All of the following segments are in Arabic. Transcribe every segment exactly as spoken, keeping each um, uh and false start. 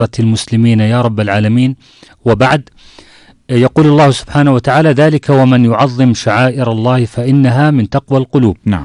المسلمين يا رب العالمين. وبعد، يقول الله سبحانه وتعالى: ذلك ومن يعظم شعائر الله فإنها من تقوى القلوب. نعم.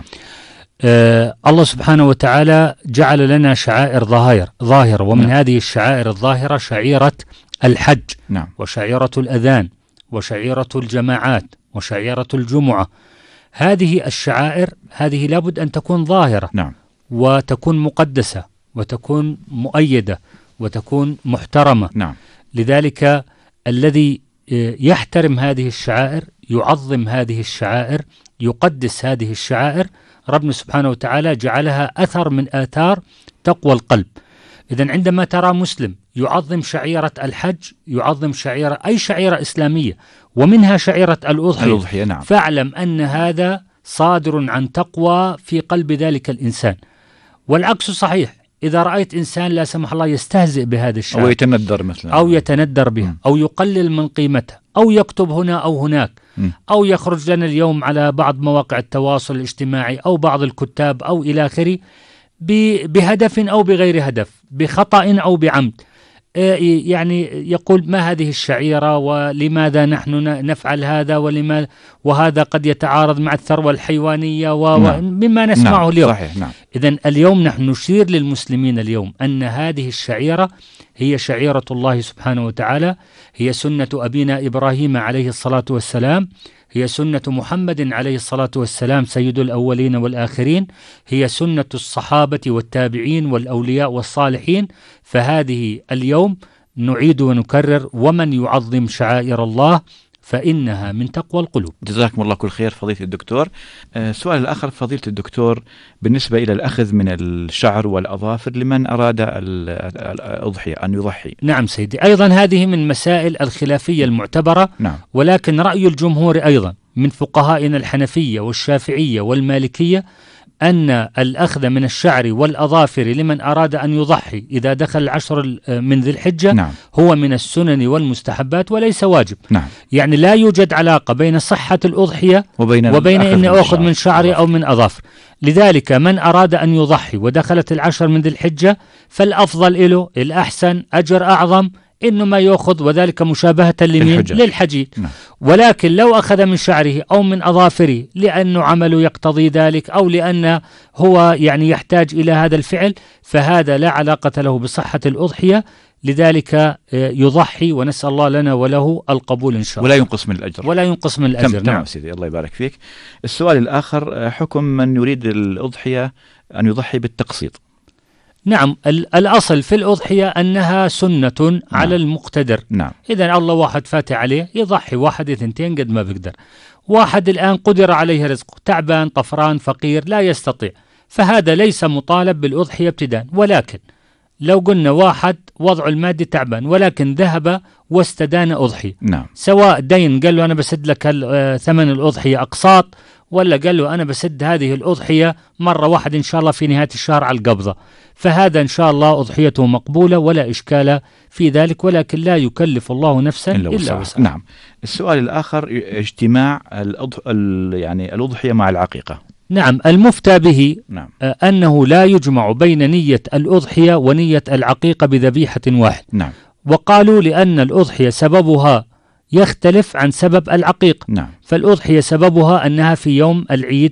آه الله سبحانه وتعالى جعل لنا شعائر ظاهر ظاهرة ومن نعم. هذه الشعائر الظاهرة شعيرة الحج، نعم. وشعيرة الأذان، وشعيرة الجماعات، وشعيرة الجمعة. هذه الشعائر هذه لابد أن تكون ظاهرة، نعم. وتكون مقدسة، وتكون مؤيدة، وتكون محترمة. نعم. لذلك الذي يحترم هذه الشعائر، يعظم هذه الشعائر، يقدس هذه الشعائر، ربنا سبحانه وتعالى جعلها أثر من آثار تقوى القلب. إذن عندما ترى مسلم يعظم شعيرة الحج، يعظم شعيرة أي شعيرة إسلامية، ومنها شعيرة الأضحية، الأضحية، نعم. فاعلم أن هذا صادر عن تقوى في قلب ذلك الإنسان. والعكس صحيح، إذا رأيت إنسان لا سمح الله يستهزئ بهذا الشعائر أو يتندر مثلا، أو يتندر بها، م. أو يقلل من قيمتها، أو يكتب هنا أو هناك، م. أو يخرج لنا اليوم على بعض مواقع التواصل الاجتماعي أو بعض الكتاب أو إلى آخره بهدف أو بغير هدف، بخطأ أو بعمد، يعني يقول ما هذه الشعيرة، ولماذا نحن نفعل هذا، ولما وهذا قد يتعارض مع الثروة الحيوانية ومما نسمعه نعم. اليوم. صحيح. نعم. إذن اليوم نحن نشير للمسلمين اليوم أن هذه الشعيرة هي شعيرة الله سبحانه وتعالى، هي سنة أبينا إبراهيم عليه الصلاة والسلام، هي سنة محمد عليه الصلاة والسلام سيد الأولين والآخرين، هي سنة الصحابة والتابعين والأولياء والصالحين. فهذه اليوم نعيد ونكرر: ومن يعظم شعائر الله فإنها من تقوى القلوب. جزاكم الله كل خير فضيلة الدكتور. السؤال الآخر فضيلة الدكتور بالنسبة إلى الأخذ من الشعر والأظافر لمن أراد الأضحية أن يضحي. نعم سيدي، أيضا هذه من مسائل الخلافية المعتبرة. نعم. ولكن رأي الجمهور أيضا من فقهائنا الحنفية والشافعية والمالكية أن الأخذ من الشعر والأظافر لمن أراد أن يضحي إذا دخل العشر من ذي الحجة، نعم. هو من السنن والمستحبات وليس واجب. نعم. يعني لا يوجد علاقة بين صحة الأضحية وبين, وبين أني أخذ من شعري أو من أظافر. لذلك من أراد أن يضحي ودخلت العشر من ذي الحجة فالأفضل له، الأحسن، أجر أعظم، إنما يأخذ، وذلك مشابهة لمين؟ للحجيج. نعم. ولكن لو أخذ من شعره أو من أظافره لأنه عمله يقتضي ذلك، أو لأنه هو يعني يحتاج إلى هذا الفعل، فهذا لا علاقة له بصحة الأضحية. لذلك يضحي، ونسأل الله لنا وله القبول إن شاء الله. ولا ينقص من الأجر. ولا ينقص من الأجر. نعم سيدي، الله يبارك فيك. السؤال الآخر: حكم من يريد الأضحية أن يضحي بالتقسيط. نعم، الأصل في الأضحية أنها سنة نعم. على المقتدر. نعم. إذن الله واحد فاتح عليه يضحي واحد اثنتين قد ما بيقدر. واحد الآن قدر عليه رزق، تعبان طفران فقير لا يستطيع، فهذا ليس مطالب بالأضحية ابتداء. ولكن لو قلنا واحد وضع المادي تعبان ولكن ذهب واستدان أضحية، نعم. سواء دين قال له أنا بسد لك ثمن الأضحية أقساط، ولا قال له أنا بسد هذه الأضحية مرة واحد إن شاء الله في نهاية الشهر على القبضة، فهذا إن شاء الله أضحيته مقبولة ولا إشكال في ذلك. ولكن لا يكلف الله نفسا إلا وسعها. نعم. السؤال الآخر: اجتماع الأضح... يعني الأضحية مع العقيقة. نعم، المفتى به نعم. أنه لا يجمع بين نية الأضحية ونية العقيقة بذبيحة واحد. نعم. وقالوا لأن الأضحية سببها يختلف عن سبب العقيقة. نعم. فالأضحية سببها أنها في يوم العيد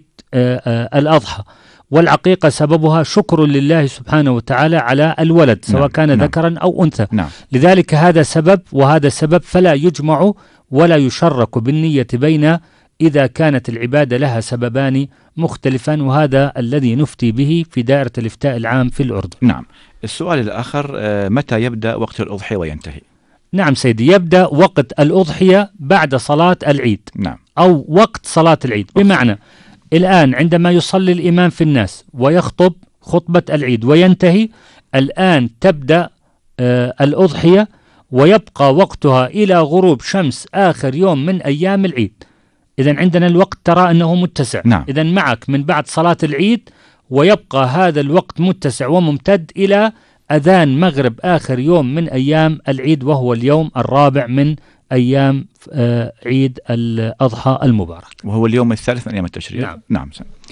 الأضحى، والعقيقة سببها شكر لله سبحانه وتعالى على الولد سواء نعم. كان نعم. ذكرا أو أنثى. نعم. لذلك هذا سبب وهذا سبب، فلا يجمع ولا يشرك بالنية بين إذا كانت العبادة لها سببان مختلفا، وهذا الذي نفتي به في دائرة الإفتاء العام في الأردن. نعم. السؤال الآخر: متى يبدأ وقت الأضحية وينتهي؟ نعم سيدي، يبدأ وقت الأضحية بعد صلاة العيد. نعم. أو وقت صلاة العيد، بمعنى الآن عندما يصلي الإمام في الناس ويخطب خطبة العيد وينتهي، الآن تبدأ آه الأضحية، ويبقى وقتها إلى غروب شمس آخر يوم من أيام العيد. إذن عندنا الوقت ترى أنه متسع. نعم. إذن معك من بعد صلاة العيد، ويبقى هذا الوقت متسع وممتد إلى أذان مغرب آخر يوم من أيام العيد، وهو اليوم الرابع من أيام آه عيد الأضحى المبارك، وهو اليوم الثالث من أيام التشريق. نعم. نعم.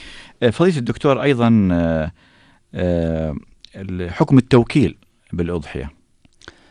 فضيلة الدكتور، أيضا آه آه حكم التوكيل بالأضحية.